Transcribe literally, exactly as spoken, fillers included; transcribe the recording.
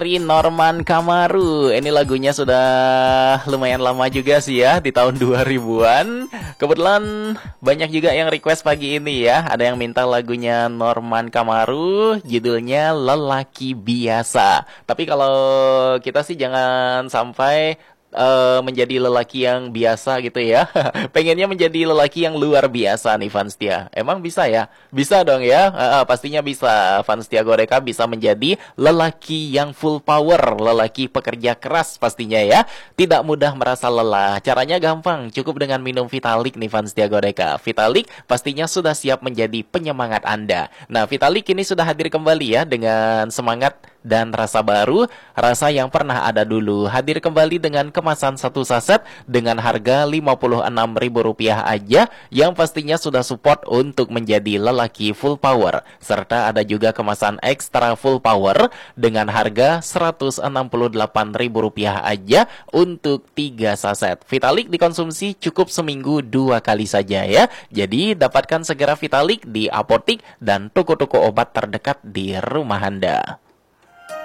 Tri Norman Kamaru. Ini lagunya sudah lumayan lama juga sih ya, di tahun dua ribuan. Kebetulan banyak juga yang request pagi ini ya. Ada yang minta lagunya Norman Kamaru, judulnya Lelaki Biasa. Tapi kalau kita sih jangan sampai uh, menjadi lelaki yang biasa gitu ya. Pengennya menjadi lelaki yang luar biasa nih Vanstia. Emang bisa ya? Bisa dong ya. Uh, uh, pastinya bisa. Vanstia Goreka bisa menjadi lelaki yang full power, lelaki pekerja keras pastinya ya. Tidak mudah merasa lelah. Caranya gampang, cukup dengan minum Vitalik nih Vanstia Goreka. Vitalik pastinya sudah siap menjadi penyemangat Anda. Nah, Vitalik ini sudah hadir kembali ya dengan semangat dan rasa baru, rasa yang pernah ada dulu. Hadir kembali dengan kemasan satu saset dengan harga lima puluh enam ribu rupiah aja, yang pastinya sudah support untuk menjadi lelaki full power. Serta ada juga kemasan ekstra full power dengan harga seratus enam puluh delapan ribu rupiah aja untuk tiga saset. Vitalik dikonsumsi cukup seminggu dua kali saja ya. Jadi dapatkan segera Vitalik di apotik dan toko-toko obat terdekat di rumah Anda.